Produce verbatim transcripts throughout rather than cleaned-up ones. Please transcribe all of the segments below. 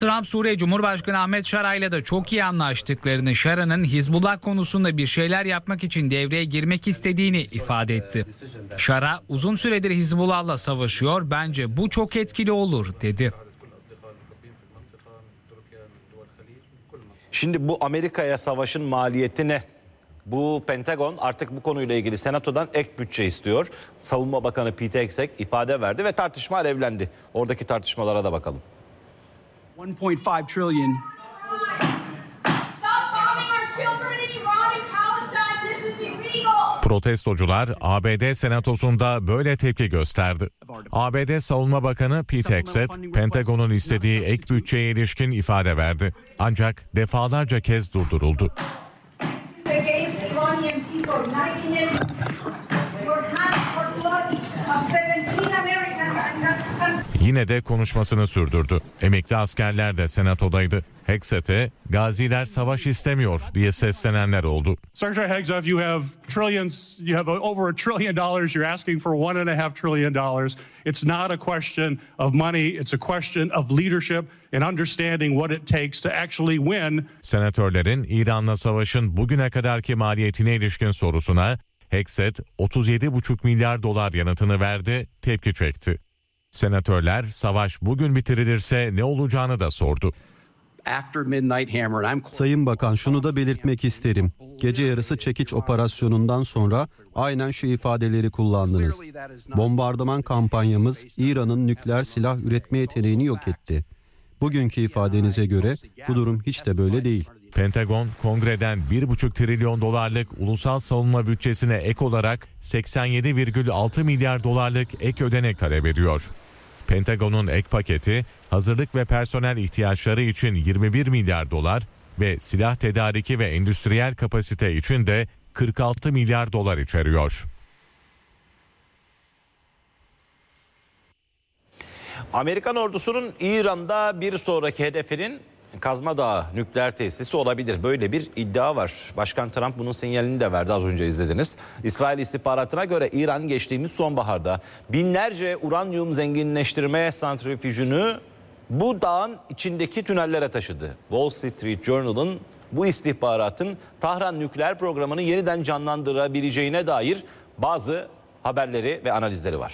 Trump, Suriye Cumhurbaşkanı Ahmet Şara ile de çok iyi anlaştıklarını, Şara'nın Hizbullah konusunda bir şeyler yapmak için devreye girmek istediğini ifade etti. Şara, uzun süredir Hizbullah'la savaşıyor, bence bu çok etkili olur dedi. Şimdi bu Amerika'ya savaşın maliyeti ne? Bu Pentagon artık bu konuyla ilgili Senato'dan ek bütçe istiyor. Savunma Bakanı Pete Hegseth ifade verdi ve tartışma alevlendi. Oradaki tartışmalara da bakalım. one point five trillion. Protestocular A B D Senatosu'nda böyle tepki gösterdi. A B D Savunma Bakanı Pete Hegseth, Pentagon'un istediği ek bütçeye ilişkin ifade verdi. Ancak defalarca kez durduruldu. Yine de konuşmasını sürdürdü. Emekli askerler de senatodaydı. Hegseth'e gaziler savaş istemiyor diye seslenenler oldu. Secretary Hegseth, you have trillions, you have over a trillion dollars. You're asking for one and a half trillion dollars. It's not a question of money. It's a question of leadership and understanding what it takes to actually win. Senatörlerin İran'la savaşın bugüne kadarki maliyetine ilişkin sorusuna Hegseth otuz yedi buçuk milyar dolar yanıtını verdi, tepki çekti. Senatörler savaş bugün bitirilirse ne olacağını da sordu. Sayın Bakan, şunu da belirtmek isterim. Gece yarısı çekiç operasyonundan sonra aynen şu ifadeleri kullandınız. Bombardıman kampanyamız İran'ın nükleer silah üretme yeteneğini yok etti. Bugünkü ifadenize göre bu durum hiç de böyle değil. Pentagon, kongreden bir buçuk trilyon dolarlık ulusal savunma bütçesine ek olarak seksen yedi virgül altı milyar dolarlık ek ödenek talep ediyor. Pentagon'un ek paketi, hazırlık ve personel ihtiyaçları için yirmi bir milyar dolar ve silah tedariki ve endüstriyel kapasite için de kırk altı milyar dolar içeriyor. Amerikan ordusunun İran'da bir sonraki hedefinin Kazma Dağı nükleer tesisi olabilir. Böyle bir iddia var. Başkan Trump bunun sinyalini de verdi, az önce izlediniz. İsrail istihbaratına göre İran geçtiğimiz sonbaharda binlerce uranyum zenginleştirme santrifüjünü bu dağın içindeki tünellere taşıdı. Wall Street Journal'ın bu istihbaratın Tahran nükleer programını yeniden canlandırabileceğine dair bazı haberleri ve analizleri var.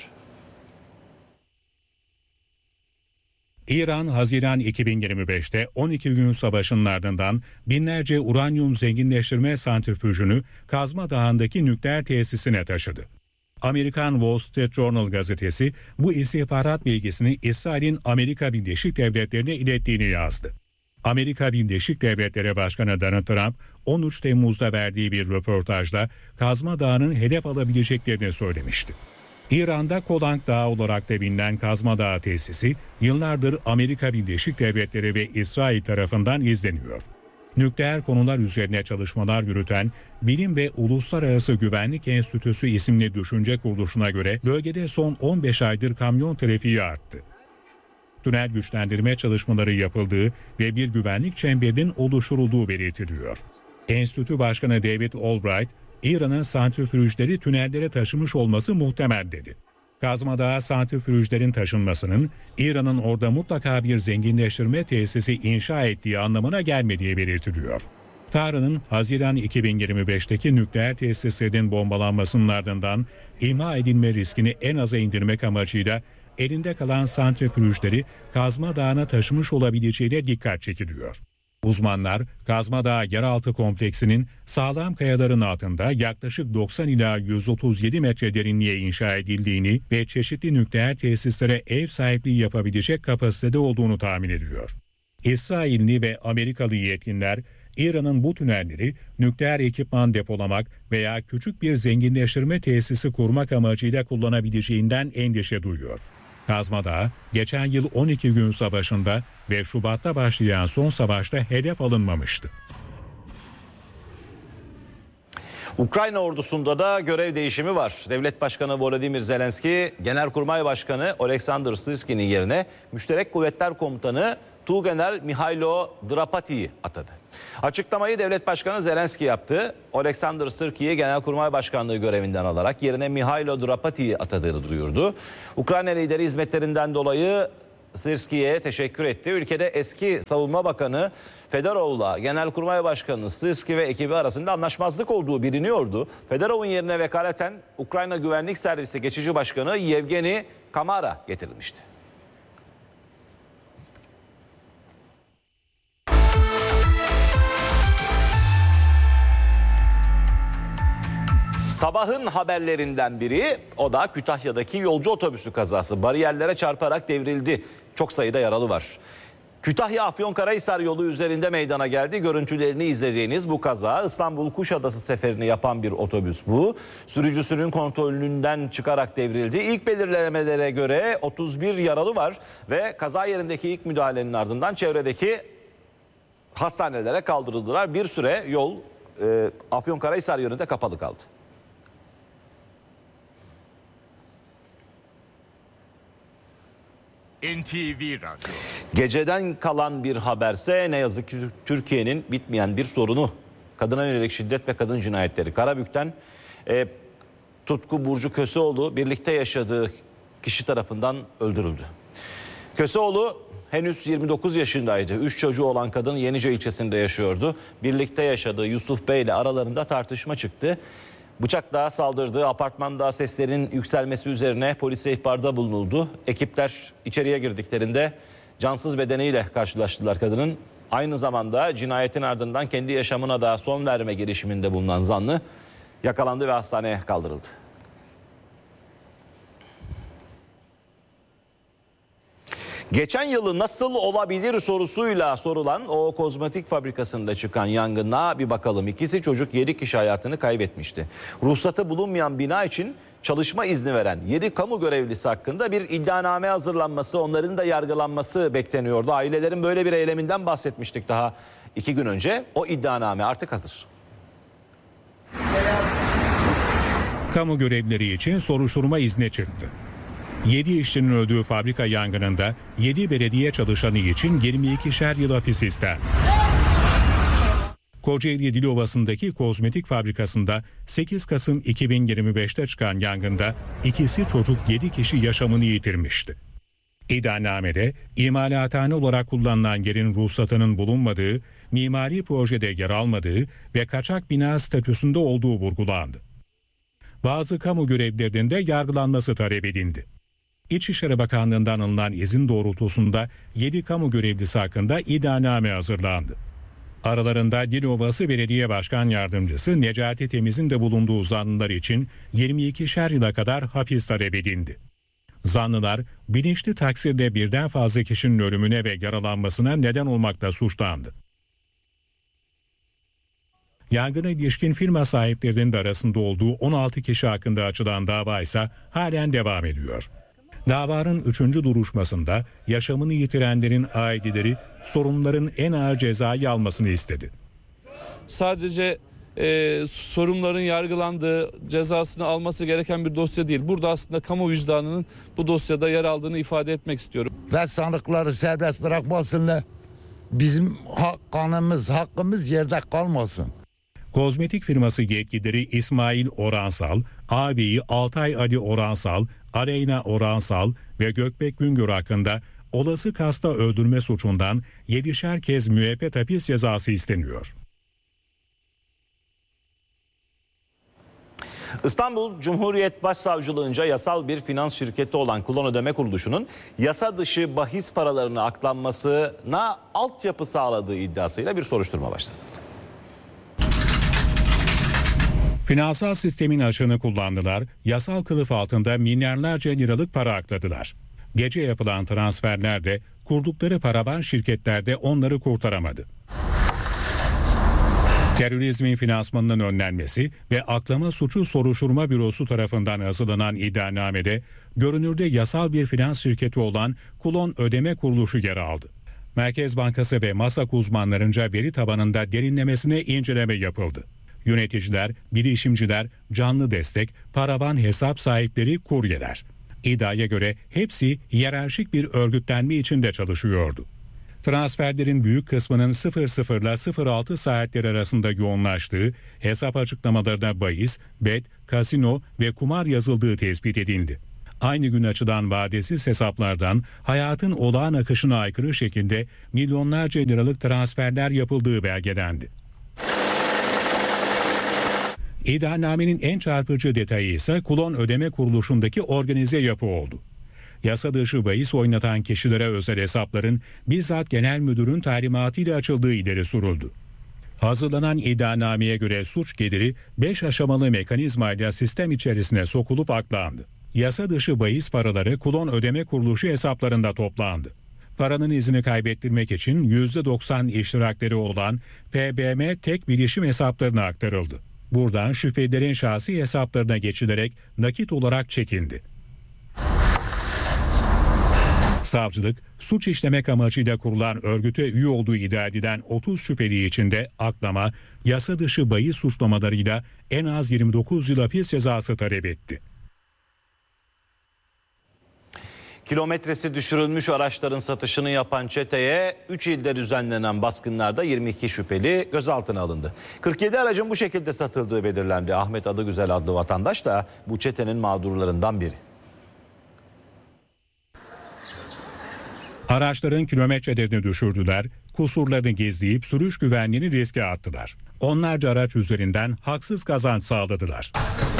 İran, Haziran iki bin yirmi beşte on iki gün savaşının ardından binlerce uranyum zenginleştirme santrifüjünü Kazma Dağı'ndaki nükleer tesisine taşıdı. Amerikan Wall Street Journal gazetesi bu istihbarat bilgisini İsrail'in Amerika Birleşik Devletleri'ne ilettiğini yazdı. Amerika Birleşik Devletleri Başkanı Donald Trump on üç Temmuz'da verdiği bir röportajda Kazma Dağı'nın hedef alabileceklerini söylemişti. İran'da Kolang Dağı olarak da bilinen Kazma Dağı tesisi yıllardır Amerika Birleşik Devletleri ve İsrail tarafından izleniyor. Nükleer konular üzerine çalışmalar yürüten Bilim ve Uluslararası Güvenlik Enstitüsü isimli düşünce kuruluşuna göre bölgede son on beş aydır kamyon trafiği arttı. Tünel güçlendirme çalışmaları yapıldığı ve bir güvenlik çemberinin oluşturulduğu belirtiliyor. Enstitü Başkanı David Albright, İran'ın santrifüjleri tünellere taşımış olması muhtemel dedi. Kazma Dağı santrifüjlerin taşınmasının İran'ın orada mutlaka bir zenginleştirme tesisi inşa ettiği anlamına gelmediği belirtiliyor. Tahran'ın Haziran iki bin yirmi beşteki nükleer tesislerin bombalanmasının ardından imha edilme riskini en aza indirmek amacıyla elinde kalan santrifüjleri Kazma Dağı'na taşımış olabileceğine dikkat çekiliyor. Uzmanlar, Kazma Dağı yeraltı kompleksinin sağlam kayaların altında yaklaşık doksan ila yüz otuz yedi metre derinliğe inşa edildiğini ve çeşitli nükleer tesislere ev sahipliği yapabilecek kapasitede olduğunu tahmin ediyor. İsrailli ve Amerikalı yetkililer, İran'ın bu tünelleri nükleer ekipman depolamak veya küçük bir zenginleştirme tesisi kurmak amacıyla kullanabileceğinden endişe duyuyor. Kazma Dağı, geçen yıl on iki gün savaşında ve Şubat'ta başlayan son savaşta hedef alınmamıştı. Ukrayna ordusunda da görev değişimi var. Devlet Başkanı Volodymyr Zelenski, Genelkurmay Başkanı Oleksandr Syrski'nin yerine Müşterek Kuvvetler Komutanı Tuğgeneral Mihailo Drapati'yi atadı. Açıklamayı Devlet Başkanı Zelenski yaptı. Oleksandr Syrski'yi Genelkurmay Başkanlığı görevinden alarak yerine Mihailo Drapati'yi atadığını duyurdu. Ukrayna lideri hizmetlerinden dolayı Sırski'ye teşekkür etti. Ülkede eski Savunma Bakanı Fedorov'la Genelkurmay Başkanı Sırski ve ekibi arasında anlaşmazlık olduğu biliniyordu. Fedorov'un yerine vekaleten Ukrayna Güvenlik Servisi Geçici Başkanı Yevgeni Kamara getirilmişti. Sabahın haberlerinden biri, o da Kütahya'daki yolcu otobüsü kazası. Bariyerlere çarparak devrildi. Çok sayıda yaralı var. Kütahya Afyonkarahisar yolu üzerinde meydana geldi. Görüntülerini izlediğiniz bu kaza İstanbul Kuşadası seferini yapan bir otobüs bu. Sürücüsünün kontrolünden çıkarak devrildi. İlk belirlemelere göre otuz bir yaralı var ve kaza yerindeki ilk müdahalenin ardından çevredeki hastanelere kaldırıldılar. Bir süre yol e, Afyonkarahisar yönünde kapalı kaldı. N T V Radyo. Geceden kalan bir haberse ne yazık ki Türkiye'nin bitmeyen bir sorunu. Kadına yönelik şiddet ve kadın cinayetleri. Karabük'ten e, Tutku Burcu Köseoğlu birlikte yaşadığı kişi tarafından öldürüldü. Köseoğlu henüz yirmi dokuz yaşındaydı. üç çocuğu olan kadın Yenice ilçesinde yaşıyordu. Birlikte yaşadığı Yusuf Bey ile aralarında tartışma çıktı. Bıçakla saldırdığı apartmanda seslerin yükselmesi üzerine polise ihbarda bulunuldu. Ekipler içeriye girdiklerinde cansız bedeniyle karşılaştılar kadının. Aynı zamanda cinayetin ardından kendi yaşamına da son verme girişiminde bulunan zanlı yakalandı ve hastaneye kaldırıldı. Geçen yılı nasıl olabilir sorusuyla sorulan o kozmetik fabrikasında çıkan yangına bir bakalım. İkisi çocuk, yedi kişi hayatını kaybetmişti. Ruhsatı bulunmayan bina için çalışma izni veren yedi kamu görevlisi hakkında bir iddianame hazırlanması, onların da yargılanması bekleniyordu. Ailelerin böyle bir eyleminden bahsetmiştik daha iki gün önce. O iddianame artık hazır. Kamu görevlileri için soruşturma izni çıktı. yedi işçinin öldüğü fabrika yangınında yedi belediye çalışanı için yirmi ikişer yıl hapis istendi. Kocaeli Dilovası'ndaki kozmetik fabrikasında sekiz Kasım iki bin yirmi beşte çıkan yangında ikisi çocuk, yedi kişi yaşamını yitirmişti. İddianamede imalathane olarak kullanılan yerin ruhsatının bulunmadığı, mimari projede yer almadığı ve kaçak bina statüsünde olduğu vurgulandı. Bazı kamu görevlilerinin de yargılanması talep edildi. İçişleri Bakanlığı'ndan alınan izin doğrultusunda yedi kamu görevlisi hakkında iddianame hazırlandı. Aralarında Dilovası Belediye Başkan Yardımcısı Necati Temiz'in de bulunduğu zanlılar için yirmi ikişer yıla kadar hapis talep edildi. Zanlılar bilinçli taksirde birden fazla kişinin ölümüne ve yaralanmasına neden olmakla suçlandı. Yangına ilişkin firma sahiplerinin de arasında olduğu on altı kişi hakkında açılan dava ise halen devam ediyor. Davanın üçüncü duruşmasında yaşamını yitirenlerin aileleri sorumluların en ağır cezayı almasını istedi. Sadece e, sorumluların yargılandığı, cezasını alması gereken bir dosya değil. Burada aslında kamu vicdanının bu dosyada yer aldığını ifade etmek istiyorum. Ve sanıkları serbest bırakmasınlar. Bizim hak, kanımız, hakkımız yerde kalmasın. Kozmetik firması yetkilileri İsmail Oransal, ağabeyi Altay Ali Oransal, Aleyna Oransal ve Gökbek Güngör hakkında olası kasta öldürme suçundan yedişer kez müebbet hapis cezası isteniyor. İstanbul Cumhuriyet Başsavcılığınca yasal bir finans şirketi olan Kulon Ödeme Kuruluşu'nun yasa dışı bahis paralarını aklanmasına altyapı sağladığı iddiasıyla bir soruşturma başladı. Finansal sistemin açığını kullandılar, yasal kılıf altında milyarlarca liralık para akladılar. Gece yapılan transferlerde kurdukları paravan şirketlerde onları kurtaramadı. Terörizmin finansmanının önlenmesi ve aklama suçu soruşturma bürosu tarafından hazırlanan iddianamede görünürde yasal bir finans şirketi olan Kulon Ödeme Kuruluşu yer aldı. Merkez Bankası ve MASAK uzmanlarınca veri tabanında derinlemesine inceleme yapıldı. Yöneticiler, bilişimciler, canlı destek, paravan hesap sahipleri, kuryeler. İddiaya göre hepsi hiyerarşik bir örgütlenme içinde çalışıyordu. Transferlerin büyük kısmının sıfır sıfır ile sıfır altı saatler arasında yoğunlaştığı, hesap açıklamalarına bahis, bet, kasino ve kumar yazıldığı tespit edildi. Aynı gün açılan vadesiz hesaplardan hayatın olağan akışına aykırı şekilde milyonlarca liralık transferler yapıldığı belgelendi. İddianamenin en çarpıcı detayı ise klon ödeme kuruluşundaki organize yapı oldu. Yasa dışı bahis oynatan kişilere özel hesapların bizzat genel müdürün talimatıyla açıldığı ileri sürüldü. Hazırlanan iddianameye göre suç geliri beş aşamalı mekanizmayla sistem içerisine sokulup aklandı. Yasa dışı bahis paraları klon ödeme kuruluşu hesaplarında toplandı. Paranın izini kaybettirmek için yüzde doksan iştirakleri olan P B M tek bilişim hesaplarına aktarıldı. Buradan şüphelilerin şahsi hesaplarına geçilerek nakit olarak çekildi. Savcılık, suç işlemek amacıyla kurulan örgüte üye olduğu iddia edilen otuz şüpheli için de aklama, yasa dışı bahis suçlamalarıyla en az yirmi dokuz yıl hapis cezası talep etti. Kilometresi düşürülmüş araçların satışını yapan çeteye üç ilde düzenlenen baskınlarda yirmi iki şüpheli gözaltına alındı. kırk yedi aracın bu şekilde satıldığı belirlendi. Ahmet Adıgüzel adlı vatandaş da bu çetenin mağdurlarından biri. Araçların kilometrelerini düşürdüler, kusurlarını gizleyip sürüş güvenliğini riske attılar. Onlarca araç üzerinden haksız kazanç sağladılar.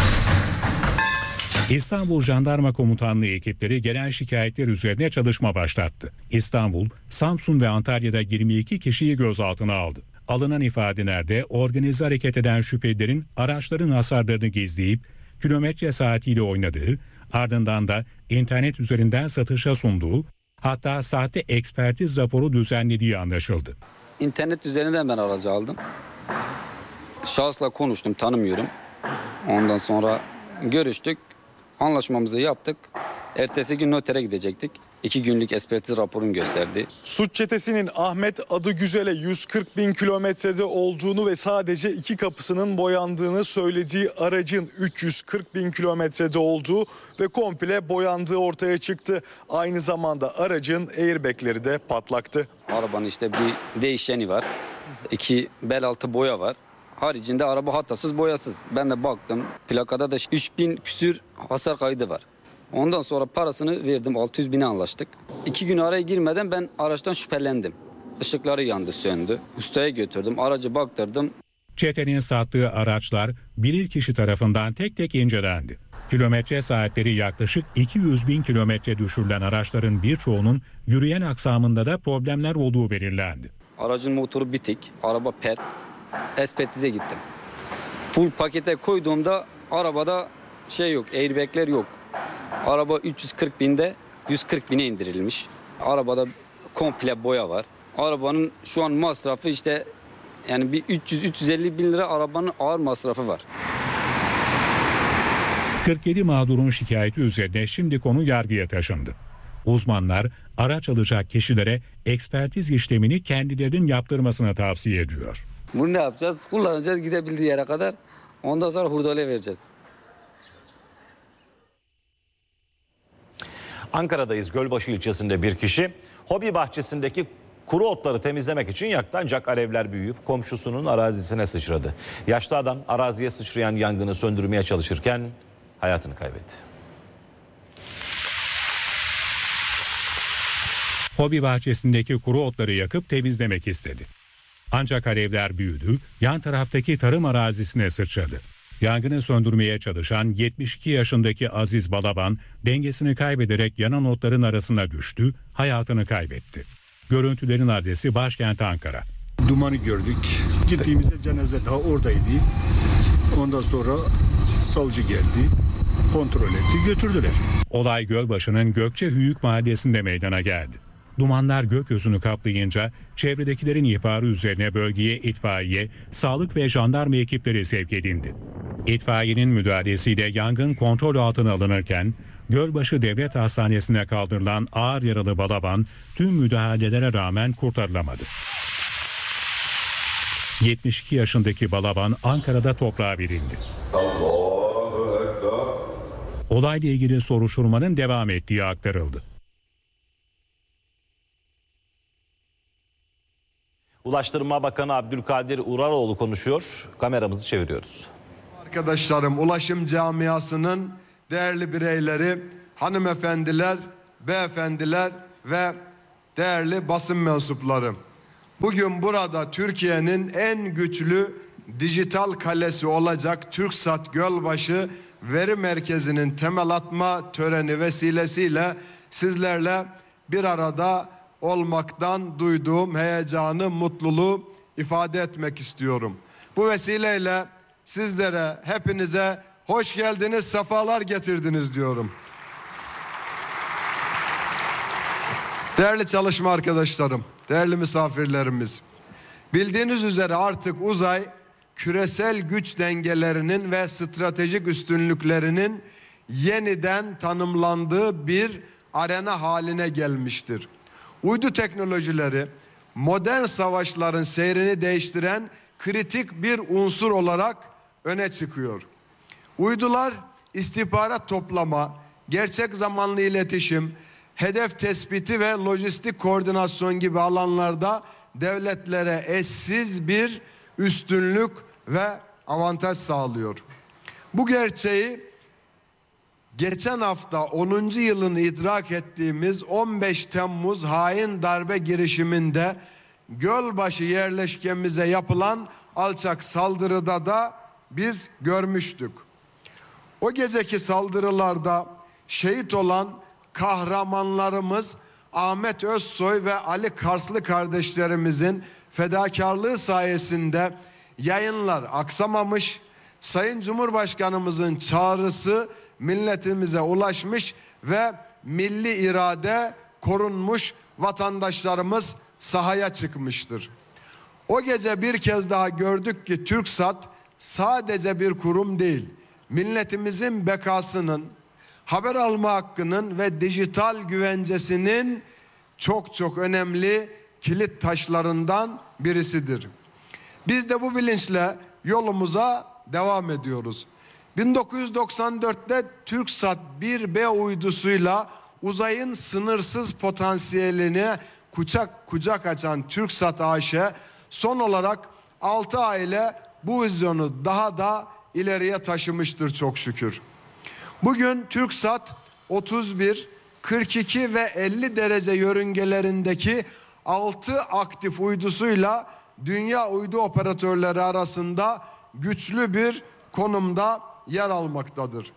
İstanbul Jandarma Komutanlığı ekipleri gelen şikayetler üzerine çalışma başlattı. İstanbul, Samsun ve Antalya'da yirmi iki kişiyi gözaltına aldı. Alınan ifadelerde organize hareket eden şüphelilerin araçların hasarlarını gizleyip kilometre saatiyle oynadığı, ardından da internet üzerinden satışa sunduğu, hatta sahte ekspertiz raporu düzenlediği anlaşıldı. İnternet üzerinden ben aracı aldım. Şahısla konuştum, tanımıyorum. Ondan sonra görüştük, anlaşmamızı yaptık. Ertesi gün notere gidecektik. İki günlük ekspertiz raporunu gösterdi. Suç çetesinin Ahmet Adıgüzel'e yüz kırk bin kilometrede olduğunu ve sadece iki kapısının boyandığını söylediği aracın üç yüz kırk bin kilometrede olduğu ve komple boyandığı ortaya çıktı. Aynı zamanda aracın airbagleri de patlaktı. Arabanın işte bir değişeni var. İki bel altı boya var. Haricinde araba hatasız boyasız. Ben de baktım, plakada da üç bin küsür hasar kaydı var. Ondan sonra parasını verdim, altı yüz bine anlaştık. İki gün araya girmeden ben araçtan şüphelendim. Işıkları yandı, söndü. Ustaya götürdüm, aracı baktırdım. Çetenin sattığı araçlar bilirkişi tarafından tek tek incelendi. Kilometre saatleri yaklaşık iki yüz bin kilometre düşürülen araçların birçoğunun yürüyen aksamında da problemler olduğu belirlendi. Aracın motoru bitik, araba pert. Ekspertize gittim. Full pakete koyduğumda arabada şey yok, airbagler yok. Araba üç yüz kırk binde yüz kırk bine indirilmiş. Arabada komple boya var. Arabanın şu an masrafı işte yani bir üç yüz üç yüz elli bin lira arabanın ağır masrafı var. kırk yedi mağdurun şikayeti üzerine şimdi konu yargıya taşındı. Uzmanlar araç alacak kişilere ekspertiz işlemini kendilerinin yaptırmasını tavsiye ediyor. Bunu ne yapacağız? Kullanacağız gidebildiği yere kadar. Ondan sonra hurdale vereceğiz. Ankara'dayız. Gölbaşı ilçesinde bir kişi hobi bahçesindeki kuru otları temizlemek için yaktı ancak alevler büyüyüp komşusunun arazisine sıçradı. Yaşlı adam araziye sıçrayan yangını söndürmeye çalışırken hayatını kaybetti. Hobi bahçesindeki kuru otları yakıp temizlemek istedi. Ancak alevler büyüdü, yan taraftaki tarım arazisine sıçradı. Yangını söndürmeye çalışan yetmiş iki yaşındaki Aziz Balaban dengesini kaybederek yanan otların arasına düştü, hayatını kaybetti. Görüntülerin adresi başkent Ankara. Dumanı gördük. Gittiğimizde cenaze daha oradaydı. Ondan sonra savcı geldi, kontrol etti, götürdüler. Olay Gölbaşı'nın Gökçehüyük mahallesinde meydana geldi. Dumanlar gökyüzünü kaplayınca çevredekilerin ihbarı üzerine bölgeye itfaiye, sağlık ve jandarma ekipleri sevk edildi. İtfaiyenin müdahalesiyle yangın kontrol altına alınırken Gölbaşı Devlet Hastanesi'ne kaldırılan ağır yaralı Balaban tüm müdahalelere rağmen kurtarılamadı. yetmiş iki yaşındaki Balaban Ankara'da toprağa verildi. Olayla ilgili soruşturmanın devam ettiği aktarıldı. Ulaştırma Bakanı Abdülkadir Uraroğlu konuşuyor. Kameramızı çeviriyoruz. Arkadaşlarım, ulaşım camiasının değerli bireyleri, hanımefendiler, beyefendiler ve değerli basın mensupları. Bugün burada Türkiye'nin en güçlü dijital kalesi olacak TürkSat Gölbaşı Veri Merkezi'nin temel atma töreni vesilesiyle sizlerle bir arada olmaktan duyduğum heyecanı, mutluluğu ifade etmek istiyorum. Bu vesileyle sizlere, hepinize hoş geldiniz, sefalar getirdiniz diyorum. Değerli çalışma arkadaşlarım, değerli misafirlerimiz, bildiğiniz üzere artık uzay küresel güç dengelerinin ve stratejik üstünlüklerinin yeniden tanımlandığı bir arena haline gelmiştir. Uydu teknolojileri modern savaşların seyrini değiştiren kritik bir unsur olarak öne çıkıyor. Uydular istihbarat toplama, gerçek zamanlı iletişim, hedef tespiti ve lojistik koordinasyon gibi alanlarda devletlere eşsiz bir üstünlük ve avantaj sağlıyor. Bu gerçeği geçen hafta onuncu yılını idrak ettiğimiz on beş Temmuz hain darbe girişiminde Gölbaşı yerleşkemize yapılan alçak saldırıda da biz görmüştük. O geceki saldırılarda şehit olan kahramanlarımız Ahmet Özsoy ve Ali Karslı kardeşlerimizin fedakarlığı sayesinde yayınlar aksamamış, Sayın Cumhurbaşkanımızın çağrısı milletimize ulaşmış ve milli irade korunmuş, vatandaşlarımız sahaya çıkmıştır. O gece bir kez daha gördük ki TürkSat sadece bir kurum değil, milletimizin bekasının, haber alma hakkının ve dijital güvencesinin çok çok önemli kilit taşlarından birisidir. Biz de bu bilinçle yolumuza devam ediyoruz. bin dokuz yüz doksan dörtte TürkSat bir B uydusuyla uzayın sınırsız potansiyeline kucak kucak açan TürkSat A Ş son olarak altı ay ile bu vizyonu daha da ileriye taşımıştır çok şükür. Bugün TürkSat otuz bir, kırk iki ve elli derece yörüngelerindeki altı aktif uydusuyla dünya uydu operatörleri arasında güçlü bir konumda yer almaktadır.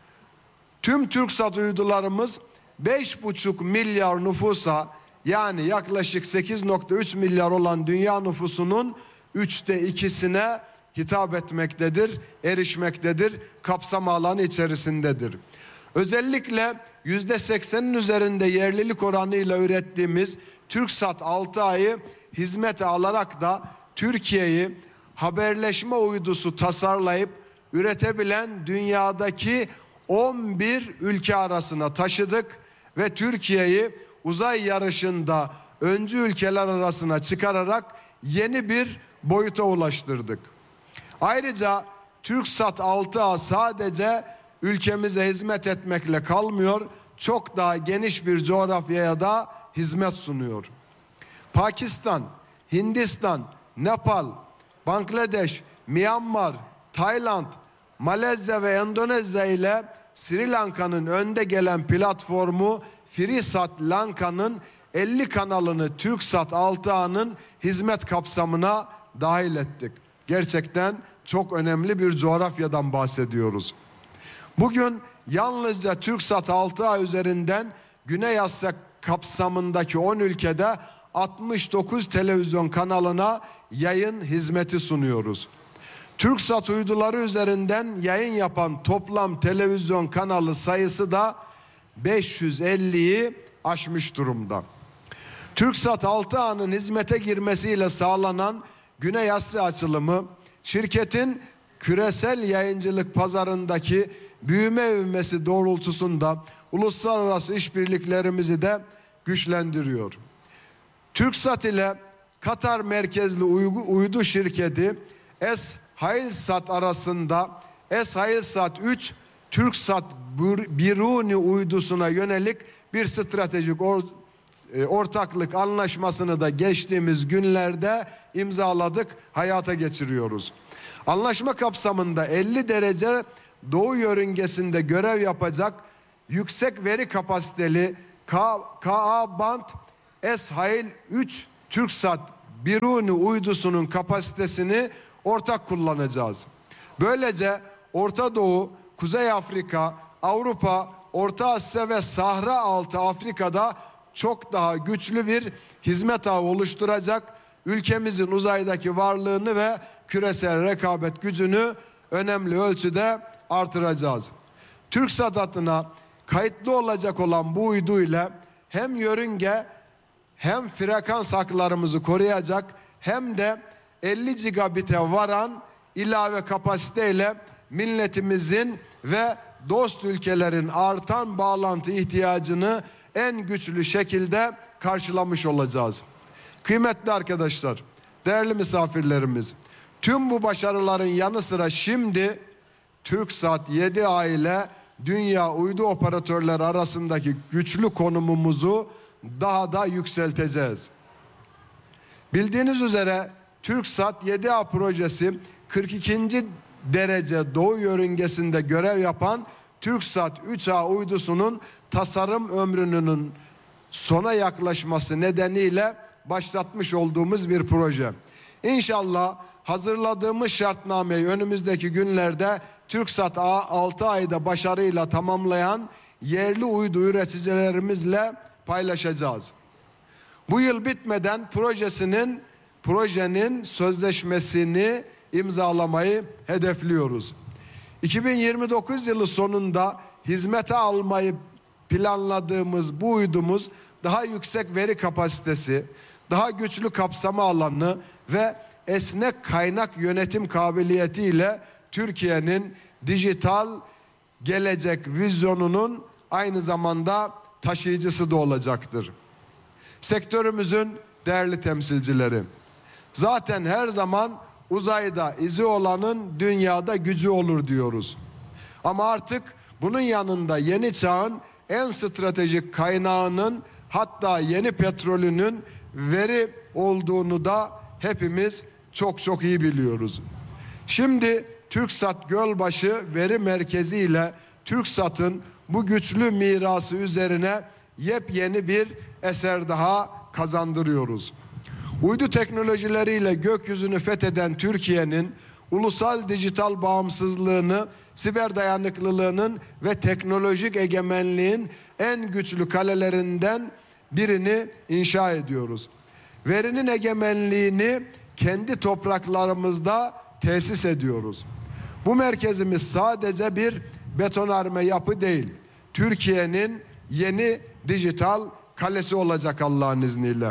Tüm TürkSat uydularımız beş buçuk milyar nüfusa, yani yaklaşık sekiz nokta üç milyar olan dünya nüfusunun üçte ikisine hitap etmektedir, erişmektedir, kapsam alanı içerisindedir. Özellikle yüzde seksenin üzerinde yerlilik oranıyla ürettiğimiz TürkSat altı A'yı hizmete alarak da Türkiye'yi haberleşme uydusu tasarlayıp üretebilen dünyadaki on bir ülke arasına taşıdık ve Türkiye'yi uzay yarışında öncü ülkeler arasına çıkararak yeni bir boyuta ulaştırdık. Ayrıca TürkSat altı A sadece ülkemize hizmet etmekle kalmıyor, çok daha geniş bir coğrafyaya da hizmet sunuyor. Pakistan, Hindistan, Nepal, Bangladeş, Myanmar, Tayland, Malezya ve Endonezya ile Sri Lanka'nın önde gelen platformu FreeSat Lanka'nın elli kanalını TürkSat altı A'nın hizmet kapsamına dahil ettik. Gerçekten çok önemli bir coğrafyadan bahsediyoruz. Bugün yalnızca TürkSat altı A üzerinden Güney Asya kapsamındaki on ülkede altmış dokuz televizyon kanalına yayın hizmeti sunuyoruz. TürkSat uyduları üzerinden yayın yapan toplam televizyon kanalı sayısı da beş yüz elliyi aşmış durumda. TürkSat altı A'nın hizmete girmesiyle sağlanan Güney Asya açılımı, şirketin küresel yayıncılık pazarındaki büyüme ivmesi doğrultusunda uluslararası işbirliklerimizi de güçlendiriyor. TürkSat ile Katar merkezli uydu şirketi Es-Hailsat arasında Es-Hailsat üç TürkSat Biruni uydusuna yönelik bir stratejik or ortaklık anlaşmasını da geçtiğimiz günlerde imzaladık, hayata geçiriyoruz. Anlaşma kapsamında elli derece doğu yörüngesinde görev yapacak yüksek veri kapasiteli K A band S-Hail üç TürkSat Biruni uydusunun kapasitesini ortak kullanacağız. Böylece Orta Doğu, Kuzey Afrika, Avrupa, Orta Asya ve Sahra Altı Afrika'da çok daha güçlü bir hizmet ağı oluşturacak, ülkemizin uzaydaki varlığını ve küresel rekabet gücünü önemli ölçüde artıracağız. TürkSat adına kayıtlı olacak olan bu uydu ile hem yörünge hem frekans haklarımızı koruyacak hem de elli gigabit'e varan ilave kapasiteyle milletimizin ve dost ülkelerin artan bağlantı ihtiyacını en güçlü şekilde karşılamış olacağız. Kıymetli arkadaşlar, değerli misafirlerimiz, tüm bu başarıların yanı sıra şimdi TürkSat yedi A ile dünya uydu operatörleri arasındaki güçlü konumumuzu daha da yükselteceğiz. Bildiğiniz üzere TürkSat yedi A projesi kırk ikinci derece doğu yörüngesinde görev yapan TürkSat üç A uydusunun tasarım ömrünün sona yaklaşması nedeniyle başlatmış olduğumuz bir proje. İnşallah hazırladığımız şartnameyi önümüzdeki günlerde TürkSat altı ayda başarıyla tamamlayan yerli uydu üreticilerimizle paylaşacağız. Bu yıl bitmeden projesinin projenin sözleşmesini imzalamayı hedefliyoruz. iki bin yirmi dokuz yılı sonunda hizmete almayı planladığımız bu uydumuz daha yüksek veri kapasitesi, daha güçlü kapsama alanı ve esnek kaynak yönetim kabiliyetiyle Türkiye'nin dijital gelecek vizyonunun aynı zamanda taşıyıcısı da olacaktır. Sektörümüzün değerli temsilcileri, zaten her zaman uzayda izi olanın dünyada gücü olur diyoruz. Ama artık bunun yanında yeni çağın en stratejik kaynağının, hatta yeni petrolünün veri olduğunu da hepimiz çok çok iyi biliyoruz. Şimdi TürkSat Gölbaşı Veri Merkezi ile TürkSat'ın bu güçlü mirası üzerine yepyeni bir eser daha kazandırıyoruz. Uydu teknolojileriyle gökyüzünü fetheden Türkiye'nin ulusal dijital bağımsızlığını, siber dayanıklılığının ve teknolojik egemenliğin en güçlü kalelerinden birini inşa ediyoruz. Verinin egemenliğini kendi topraklarımızda tesis ediyoruz. Bu merkezimiz sadece bir betonarme yapı değil, Türkiye'nin yeni dijital kalesi olacak Allah'ın izniyle.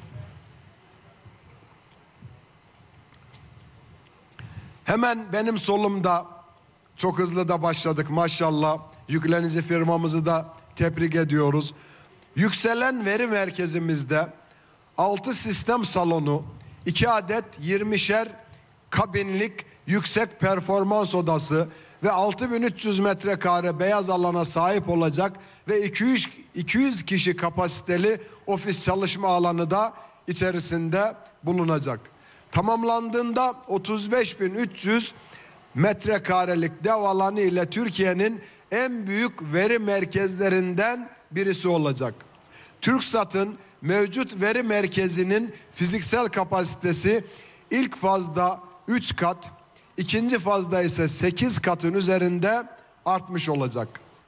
Hemen benim solumda, çok hızlı da başladık maşallah, yüklenici firmamızı da tebrik ediyoruz. Yükselen veri merkezimizde altı sistem salonu, iki adet yirmişer kabinlik yüksek performans odası ve altı bin üç yüz metrekare beyaz alana sahip olacak ve iki yüz kişi kapasiteli ofis çalışma alanı da içerisinde bulunacak. Tamamlandığında otuz beş bin üç yüz metrekarelik dev alanı ile Türkiye'nin en büyük veri merkezlerinden birisi olacak. TürkSat'ın mevcut veri merkezinin fiziksel kapasitesi ilk fazda üç kat, ikinci fazda ise sekiz katın üzerinde artmış olacak.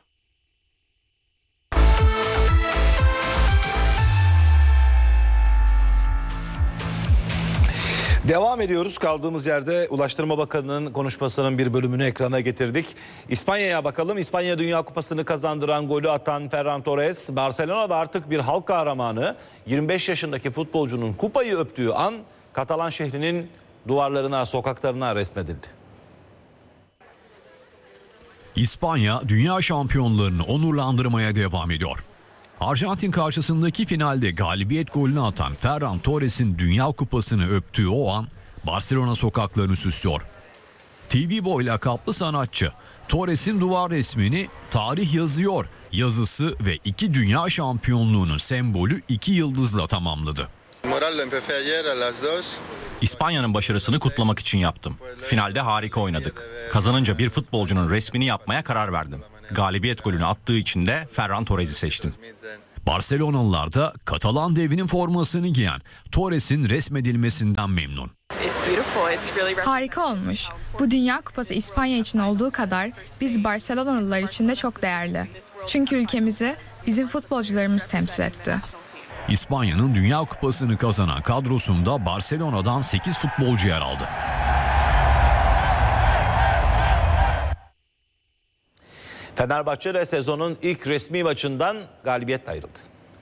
Devam ediyoruz. Kaldığımız yerde Ulaştırma Bakanı'nın konuşmasının bir bölümünü ekrana getirdik. İspanya'ya bakalım. İspanya Dünya Kupası'nı kazandıran, golü atan Ferran Torres, Barcelona'da artık bir halk kahramanı. yirmi beş yaşındaki futbolcunun kupayı öptüğü an Katalan şehrinin duvarlarına, sokaklarına resmedildi. İspanya dünya şampiyonlarını onurlandırmaya devam ediyor. Arjantin karşısındaki finalde galibiyet golünü atan Ferran Torres'in Dünya Kupası'nı öptüğü o an Barcelona sokaklarını süslüyor. T V Boy lakaplı sanatçı Torres'in duvar resmini "Tarih yazıyor" yazısı ve iki dünya şampiyonluğunun sembolü iki yıldızla tamamladı. Moral lo empecé ayer a las dos İspanya'nın başarısını kutlamak için yaptım. Finalde harika oynadık. Kazanınca bir futbolcunun resmini yapmaya karar verdim. Galibiyet golünü attığı için de Ferran Torres'i seçtim. Barcelonalılar da Katalan devinin formasını giyen Torres'in resmedilmesinden memnun. Harika olmuş. Bu Dünya Kupası İspanya için olduğu kadar biz Barcelonalılar için de çok değerli. Çünkü ülkemizi bizim futbolcularımız temsil etti. İspanya'nın Dünya Kupası'nı kazanan kadrosunda Barcelona'dan sekiz futbolcu yer aldı. Fenerbahçe de sezonun ilk resmi maçından galibiyetle ayrıldı.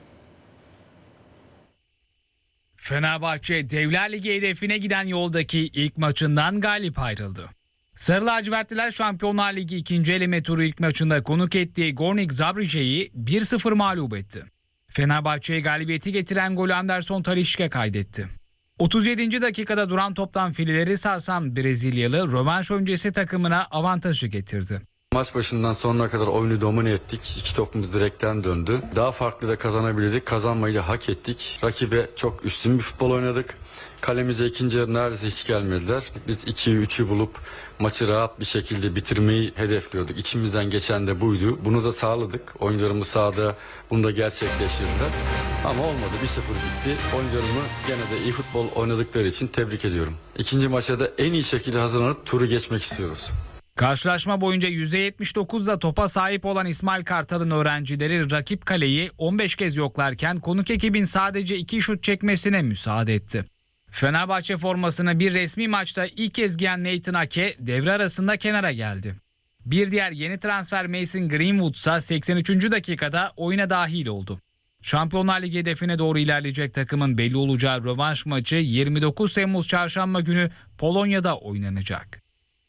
Fenerbahçe Devler Ligi hedefine giden yoldaki ilk maçından galip ayrıldı. Sarı lacivertliler Şampiyonlar Ligi ikinci eleme turu ilk maçında konuk ettiği Gornik Zabrice'yi bir sıfır mağlup etti. Fenerbahçe'ye galibiyeti getiren golü Anderson Talisca kaydetti. otuz yedinci dakikada duran toptan fileleri sarsan Brezilyalı rövanş öncesi takımına avantajı getirdi. Maç başından sonuna kadar oyunu domine ettik. İki topumuz direkten döndü. Daha farklı da kazanabilirdik. Kazanmayı da hak ettik. Rakibe çok üstün bir futbol oynadık. Kalemize ikinci yarı neredeyse hiç gelmediler. Biz ikiyi üçü bulup maçı rahat bir şekilde bitirmeyi hedefliyorduk. İçimizden geçen de buydu. Bunu da sağladık. Oyuncularımız sahada bunu da gerçekleştirdiler. Ama olmadı. bir sıfır bitti. Oyuncularımı gene de iyi futbol oynadıkları için tebrik ediyorum. İkinci maça da en iyi şekilde hazırlanıp turu geçmek istiyoruz. Karşılaşma boyunca yüzde yetmiş dokuzda topa sahip olan İsmail Kartal'ın öğrencileri rakip kaleyi on beş kez yoklarken konuk ekibin sadece iki şut çekmesine müsaade etti. Fenerbahçe formasını bir resmi maçta ilk kez giyen Nathan Ake devre arasında kenara geldi. Bir diğer yeni transfer Mason Greenwood ise seksen üçüncü dakikada oyuna dahil oldu. Şampiyonlar Ligi hedefine doğru ilerleyecek takımın belli olacağı rövanş maçı yirmi dokuz Temmuz Çarşamba günü Polonya'da oynanacak.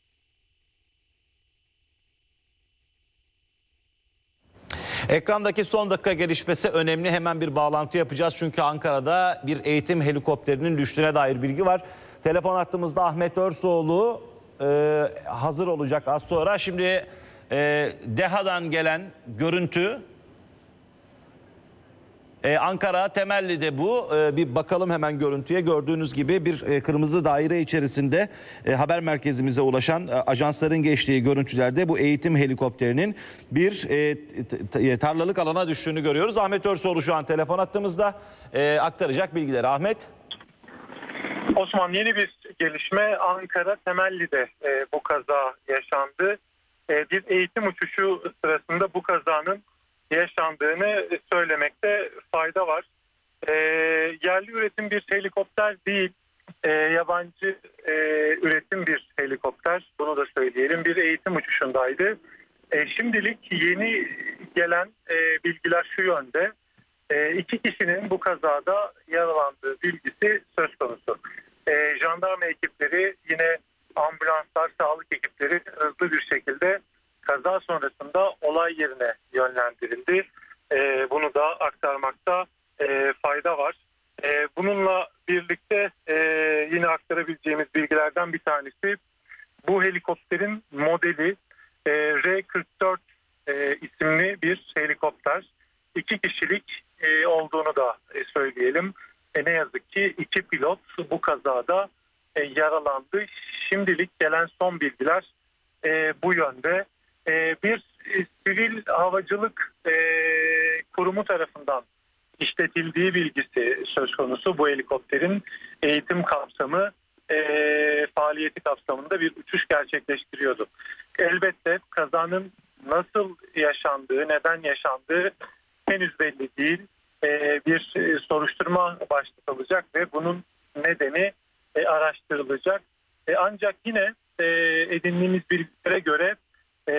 Ekrandaki son dakika gelişmesi önemli. Hemen bir bağlantı yapacağız. Çünkü Ankara'da bir eğitim helikopterinin düştüğüne dair bilgi var. Telefon hattımızda Ahmet Örsoğlu e, hazır olacak az sonra. Şimdi e, DEHA'dan gelen görüntü. Ee, Ankara Temelli'de bu. Ee, bir bakalım hemen görüntüye. Gördüğünüz gibi bir e, kırmızı daire içerisinde e, haber merkezimize ulaşan e, ajansların geçtiği görüntülerde bu eğitim helikopterinin bir e, t- tarlalık alana düştüğünü görüyoruz. Ahmet Örsoğlu şu an telefon hattımızda e, aktaracak bilgileri. Ahmet. Osman, yeni bir gelişme. Ankara Temelli'de e, bu kaza yaşandı. E, bir eğitim uçuşu sırasında bu kazanın yaşandığını söylemekte fayda var. E, yerli üretim bir helikopter değil, e, yabancı e, üretim bir helikopter. Bunu da söyleyelim. Bir eğitim uçuşundaydı. E, şimdilik yeni gelen e, bilgiler şu yönde. E, iki kişinin bu kazada yaralandığı bilgisi söz konusu. E, jandarma ekipleri, yine ambulanslar, sağlık ekipleri hızlı bir şekilde kaza sonrasında olay yerine yönlendirildi. Ee, bunu da aktarmakta e, fayda var. E, bununla birlikte e, yine aktarabileceğimiz bilgilerden bir tanesi, bu helikopterin modeli e, R kırk dört e, isimli bir helikopter. İki kişilik e, olduğunu da e, söyleyelim. E, ne yazık ki iki pilot bu kazada e, yaralandı. Şimdilik gelen son bilgiler e, bu yönde. Ee, bir e, sivil havacılık e, kurumu tarafından işletildiği bilgisi söz konusu. Bu helikopterin eğitim kapsamı e, faaliyeti kapsamında bir uçuş gerçekleştiriyordu. Elbette kazanın nasıl yaşandığı, neden yaşandığı henüz belli değil. E, bir e, soruşturma başlatılacak ve bunun nedeni e, araştırılacak. E, ancak yine e, edindiğimiz bilgilere göre E,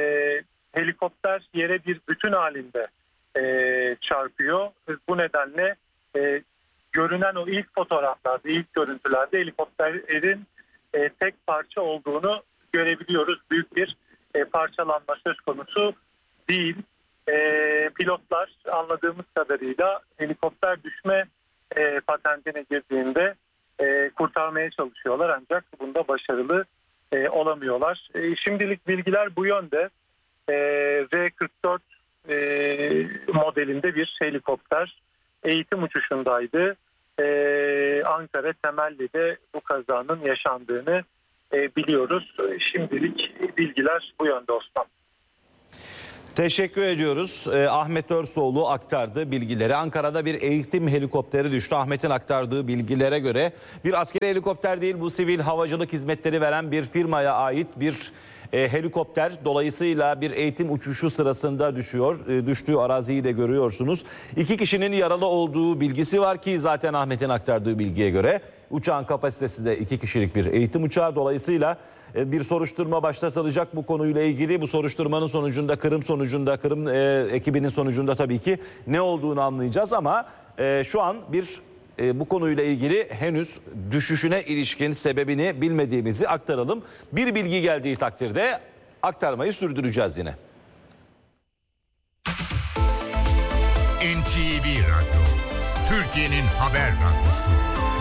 helikopter yere bir bütün halinde e, çarpıyor. Bu nedenle e, görünen o ilk fotoğraflarda, ilk görüntülerde helikopterin e, tek parça olduğunu görebiliyoruz. Büyük bir e, parçalanma söz konusu değil. E, pilotlar anladığımız kadarıyla helikopter düşme e, patentine girdiğinde e, kurtarmaya çalışıyorlar, ancak bunda başarılı E, olamıyorlar. E, şimdilik bilgiler bu yönde. E, R kırk dört e, modelinde bir helikopter eğitim uçuşundaydı. Ee, Ankara Temelli'de bu kazanın yaşandığını e, biliyoruz. Şimdilik bilgiler bu yönde Osman. Teşekkür ediyoruz. Ee, Ahmet Örsoğlu aktardı bilgileri. Ankara'da bir eğitim helikopteri düştü. Ahmet'in aktardığı bilgilere göre bir askeri helikopter değil, bu sivil havacılık hizmetleri veren bir firmaya ait bir e, helikopter. Dolayısıyla bir eğitim uçuşu sırasında düşüyor. E, düştüğü araziyi de görüyorsunuz. İki kişinin yaralı olduğu bilgisi var ki zaten Ahmet'in aktardığı bilgiye göre uçağın kapasitesi de iki kişilik bir eğitim uçağı. Dolayısıyla bir soruşturma başlatılacak bu konuyla ilgili. Bu soruşturmanın sonucunda, Kırım sonucunda, Kırım e, ekibinin sonucunda tabii ki ne olduğunu anlayacağız ama e, şu an bir e, bu konuyla ilgili henüz düşüşüne ilişkin sebebini bilmediğimizi aktaralım. Bir bilgi geldiği takdirde aktarmayı sürdüreceğiz yine. N T V Radyo, Türkiye'nin haber radyosu.